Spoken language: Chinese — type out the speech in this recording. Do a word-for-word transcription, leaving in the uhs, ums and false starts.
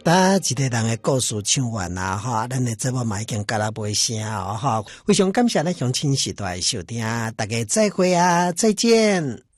打一个人的故事唱完啊，哈，咱的节目嘛已经到了尾声哦，哈，非常感谢咱乡亲时代的收听，大家再会啊，再见。